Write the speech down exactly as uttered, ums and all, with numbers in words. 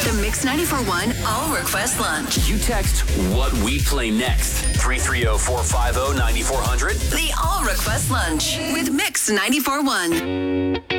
The Mix ninety-four point one All Request Lunch. You text what we play next. three three zero, four five zero, nine four zero zero. The All Request Lunch with Mix ninety-four point one.